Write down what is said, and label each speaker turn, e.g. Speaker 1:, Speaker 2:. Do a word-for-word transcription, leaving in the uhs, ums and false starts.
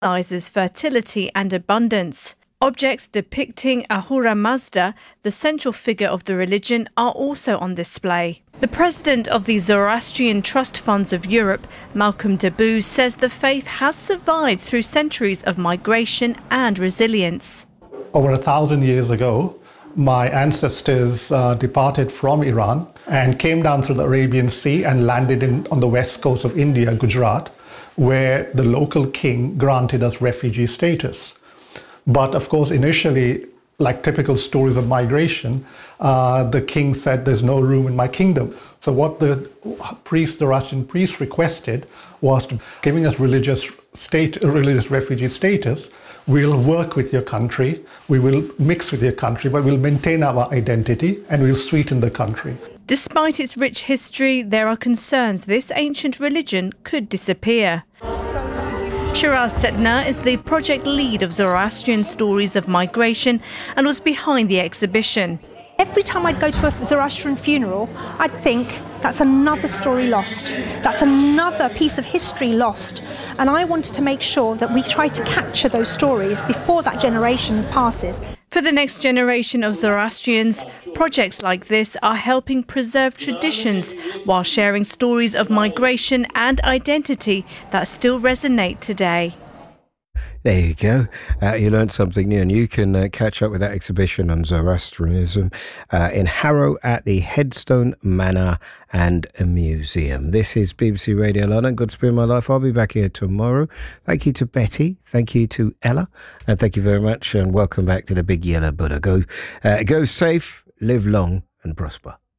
Speaker 1: symbolizes fertility and abundance. Objects depicting Ahura Mazda, the central figure of the religion, are also on display. The president of the Zoroastrian Trust Funds of Europe, Malcolm Deboo, says the faith has survived through centuries of migration and resilience.
Speaker 2: Over a thousand years ago, my ancestors uh, departed from Iran and came down through the Arabian Sea and landed in, on the west coast of India, Gujarat, where the local king granted us refugee status. But of course, initially, like typical stories of migration, uh, the king said, there's no room in my kingdom. So what the priest, the Zoroastrian priest requested was to, giving us religious state, religious refugee status, we'll work with your country, we will mix with your country, but we'll maintain our identity and we'll sweeten the country.
Speaker 1: Despite its rich history, there are concerns this ancient religion could disappear. Shiraz Setna is the project lead of Zoroastrian Stories of Migration and was behind the exhibition.
Speaker 3: Every time I'd go to a Zoroastrian funeral, I'd think, that's another story lost. That's another piece of history lost. And I wanted to make sure that we try to capture those stories before that generation passes.
Speaker 1: For the next generation of Zoroastrians, projects like this are helping preserve traditions while sharing stories of migration and identity that still resonate today.
Speaker 4: There you go. Uh, you learned something new, and you can uh, catch up with that exhibition on Zoroastrianism uh, in Harrow at the Headstone Manor and Museum. This is B B C Radio London. Good Spirit of My Life. I'll be back here tomorrow. Thank you to Betty. Thank you to Ella. And thank you very much. And welcome back to the Big Yellow Buddha. Go, uh, go safe, live long and prosper.